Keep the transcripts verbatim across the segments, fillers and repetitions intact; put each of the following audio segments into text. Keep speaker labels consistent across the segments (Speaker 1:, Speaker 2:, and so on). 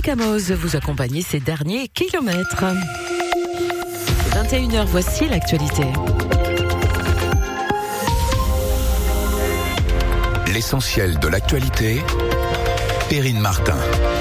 Speaker 1: Camoz vous accompagnez ces derniers kilomètres. vingt et une heures, voici l'actualité.
Speaker 2: L'essentiel de l'actualité, Perrine Martin.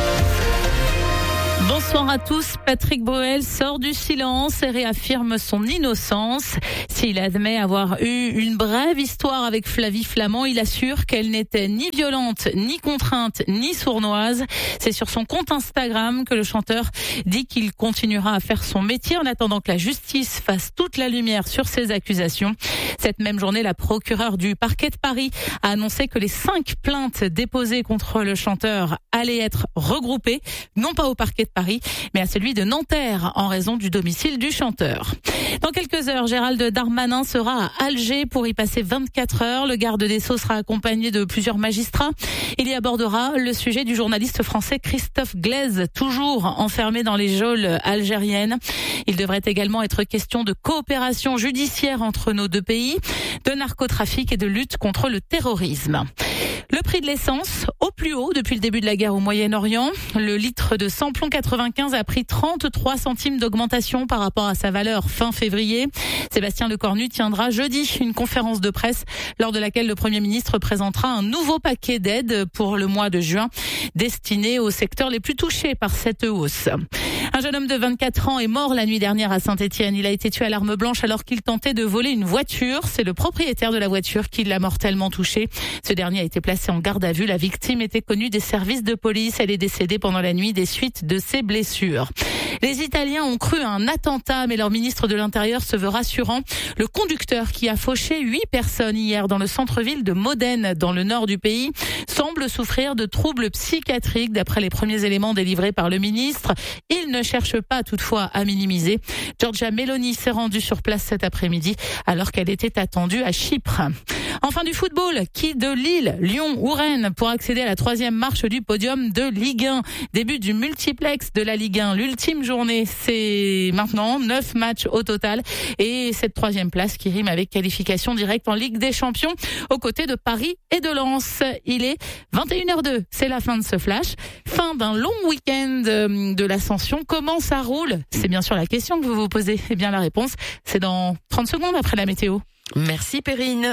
Speaker 3: Bonsoir à tous. Patrick Bruel sort du silence et réaffirme son innocence. S'il admet avoir eu une brève histoire avec Flavie Flament, il assure qu'elle n'était ni violente, ni contrainte, ni sournoise. C'est sur son compte Instagram que le chanteur dit qu'il continuera à faire son métier en attendant que la justice fasse toute la lumière sur ses accusations. Cette même journée, la procureure du parquet de Paris a annoncé que les cinq plaintes déposées contre le chanteur allaient être regroupées, non pas au parquet de Paris, mais à celui de Nanterre, en raison du domicile du chanteur. Dans quelques heures, Gérald Darmanin sera à Alger pour y passer vingt-quatre heures. Le garde des Sceaux sera accompagné de plusieurs magistrats. Il y abordera le sujet du journaliste français Christophe Glaise, toujours enfermé dans les geôles algériennes. Il devrait également être question de coopération judiciaire entre nos deux pays, de narcotrafic et de lutte contre le terrorisme. Le prix de l'essence au plus haut depuis le début de la guerre au Moyen-Orient. Le litre de samplon quatre-vingt-quinze a pris trente-trois centimes d'augmentation par rapport à sa valeur fin février. Sébastien Lecornu tiendra jeudi une conférence de presse lors de laquelle le Premier ministre présentera un nouveau paquet d'aides pour le mois de juin destiné aux secteurs les plus touchés par cette hausse. Un jeune homme de vingt-quatre ans est mort la nuit dernière à Saint-Étienne. Il a été tué à l'arme blanche alors qu'il tentait de voler une voiture. C'est le propriétaire de la voiture qui l'a mortellement touché. Ce dernier a été placé en garde à vue. La victime était connue des services de police. Elle est décédée pendant la nuit des suites de ses blessures. Les Italiens ont cru à un attentat, mais leur ministre de l'Intérieur se veut rassurant. Le conducteur qui a fauché huit personnes hier dans le centre-ville de Modène, dans le nord du pays, semble souffrir de troubles psychiatriques, d'après les premiers éléments délivrés par le ministre. Il ne cherche pas toutefois à minimiser. Giorgia Meloni s'est rendue sur place cet après-midi alors qu'elle était attendue à Chypre. Enfin du football, qui de Lille, Lyon ou Rennes pour accéder à la troisième marche du podium de Ligue un. Début du multiplex de la Ligue un. L'ultime journée, c'est maintenant neuf matchs au total et cette troisième place qui rime avec qualification directe en Ligue des Champions aux côtés de Paris et de Lens. Il est vingt et une heures deux, c'est la fin de ce flash. Fin d'un long week-end de l'Ascension. Comment ça roule? C'est bien sûr la question que vous vous posez. Eh bien la réponse, c'est dans trente secondes après la météo.
Speaker 1: Merci Perrine.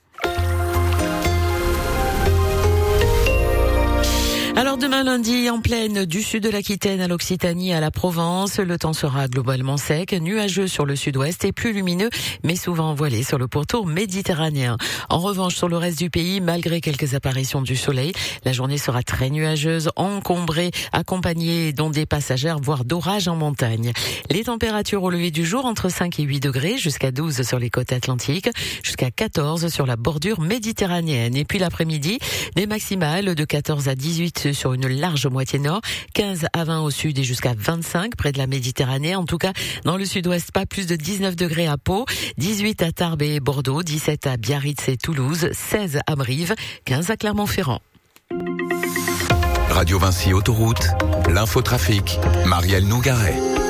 Speaker 1: Alors demain lundi, en plaine du sud de l'Aquitaine à l'Occitanie à la Provence, le temps sera globalement sec, nuageux sur le sud-ouest et plus lumineux, mais souvent voilé sur le pourtour méditerranéen. En revanche, sur le reste du pays, malgré quelques apparitions du soleil, la journée sera très nuageuse, encombrée, accompagnée d'ondées passagères, voire d'orages en montagne. Les températures au lever du jour entre cinq et huit degrés, jusqu'à douze sur les côtes atlantiques, jusqu'à quatorze sur la bordure méditerranéenne. Et puis l'après-midi, des maximales de quatorze à dix-huit sur une large moitié nord, quinze à vingt au sud et jusqu'à vingt-cinq près de la Méditerranée. En tout cas, dans le sud-ouest, pas plus de dix-neuf degrés à Pau, dix-huit à Tarbes et Bordeaux, dix-sept à Biarritz et Toulouse, seize à Brive, quinze à Clermont-Ferrand.
Speaker 2: Radio Vinci Autoroute, l'infotrafic, Marielle Nougaret.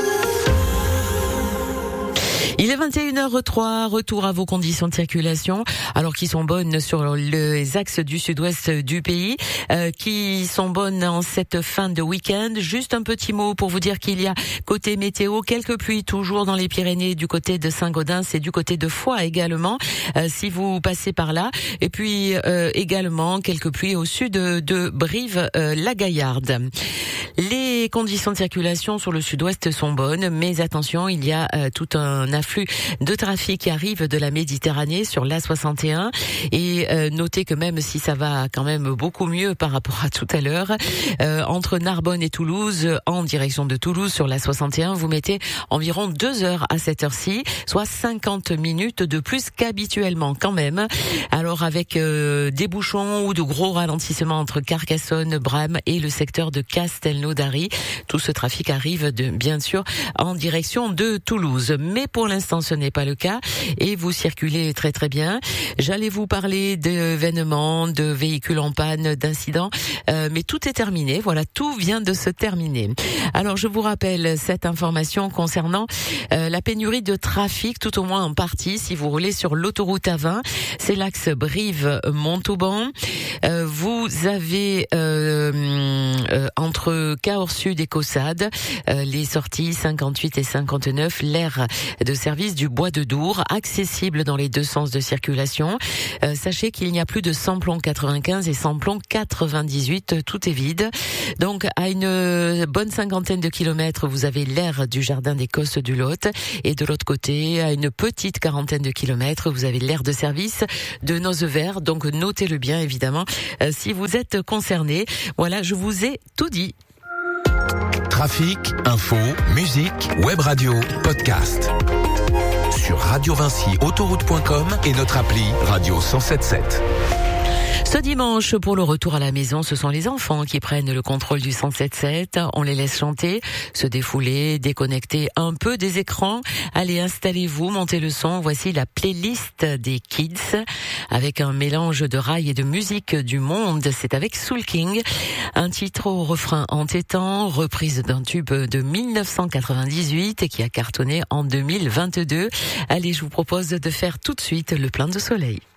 Speaker 1: Il est vingt et une heures trois, retour à vos conditions de circulation, alors qui sont bonnes sur les axes du sud-ouest du pays, euh, qui sont bonnes en cette fin de week-end. Juste un petit mot pour vous dire qu'il y a côté météo, quelques pluies toujours dans les Pyrénées du côté de Saint-Gaudens et du côté de Foix également, euh, si vous passez par là. Et puis euh, également quelques pluies au sud de, de Brive-la-Gaillarde. Euh, les conditions de circulation sur le sud-ouest sont bonnes, mais attention, il y a euh, tout un afflux de trafic qui arrive de la Méditerranée sur l'A soixante et un et euh, notez que même si ça va quand même beaucoup mieux par rapport à tout à l'heure, euh, entre Narbonne et Toulouse, en direction de Toulouse sur l'A soixante et un, vous mettez environ deux heures à cette heure-ci, soit cinquante minutes de plus qu'habituellement quand même. Alors avec euh, des bouchons ou de gros ralentissements entre Carcassonne, Bram et le secteur de Castelnaudary, tout ce trafic arrive de, bien sûr en direction de Toulouse. Mais pour l'instant, ce n'est pas le cas et vous circulez très très bien. J'allais vous parler d'événements, de véhicules en panne, d'incidents, euh, mais tout est terminé. Voilà, tout vient de se terminer. Alors, je vous rappelle cette information concernant euh, la pénurie de trafic, tout au moins en partie, si vous roulez sur l'autoroute A vingt. C'est l'axe Brive-Montauban. Euh, vous avez euh, euh, entre Cahors Sud et Caussade, euh, les sorties cinquante-huit et cinquante-neuf, l'aire de service du Bois de Dour, accessible dans les deux sens de circulation. Euh, sachez qu'il n'y a plus de samplon quatre-vingt-quinze et samplon quatre-vingt-dix-huit, tout est vide. Donc à une bonne cinquantaine de kilomètres, vous avez l'aire du Jardin des Cosses du Lot, et de l'autre côté, à une petite quarantaine de kilomètres, vous avez l'aire de service de Nozevert. Donc notez-le bien évidemment euh, si vous êtes concerné. Voilà, je vous ai tout dit.
Speaker 2: Trafic, info, musique, web radio, podcast. Sur radio vinci autoroute point com et notre appli Radio cent sept sept.
Speaker 1: Ce dimanche, pour le retour à la maison, ce sont les enfants qui prennent le contrôle du cent sept sept. On les laisse chanter, se défouler, déconnecter un peu des écrans. Allez, installez-vous, montez le son. Voici la playlist des kids avec un mélange de rail et de musique du monde. C'est avec Soul King. Un titre au refrain entêtant, reprise d'un tube de mille neuf cent quatre-vingt-dix-huit et qui a cartonné en deux mille vingt-deux. Allez, je vous propose de faire tout de suite le plein de soleil.